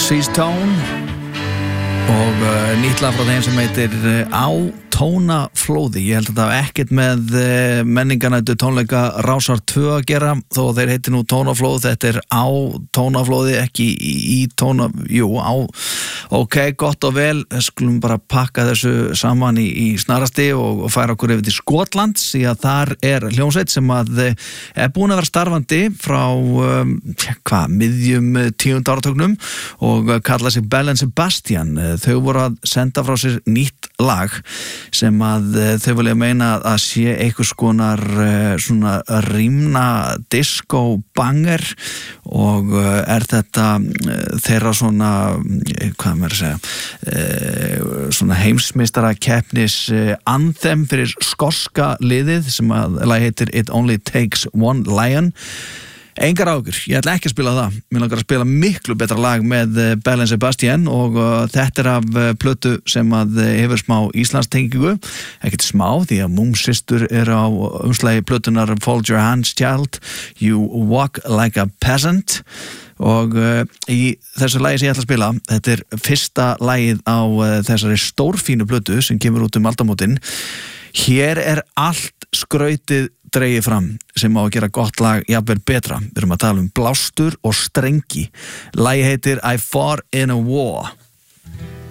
Seastone og nýtt lag frá þeim sem heitir Á tónaflóði. Ég held að það hafi ekkert með menninganættu tónleika Rásar 2 að gera, þó þeir heitir nú tónaflóð. Þetta er á tónaflóði, ekki í tóna, á. Ok, gott og vel, skulum bara pakka þessu saman í snarasti og færa okkur yfir til Skotlands, því að þar er hljómsveit sem að er búin að vera starfandi frá miðjum 10. áratugnum og kalla sig Belle and Sebastian. Þau voru að senda frá sér nýtt lag sem að þau vilja meina að sé einhvers konar svona rýmna disco banger og er þetta þeirra svona, hvað maður að segja, svona heimsmeistara keppnis anthem fyrir skoska liðið sem að lag heitir It Only Takes One Lion. Engar áhugur, ég ætla ekki að spila það. Mér langar að spila miklu betra lag með Belle and Sebastian og þetta er af plötu sem að hefur smá Íslandstengingu, ekkert smá því að Moon Sister er á umslagi plötunar Fold Your Hands Child, You Walk Like a Peasant og í þessu lagi sem ég ætla að spila, þetta er fyrsta lagið á þessari stórfínu plötu sem kemur út aldamótin. Hér er allt skrautið dregið fram sem á að gera gott lag jafnvel betra. Við erum að tala um blástur og strengi. Lagið heitir I Fought in a War.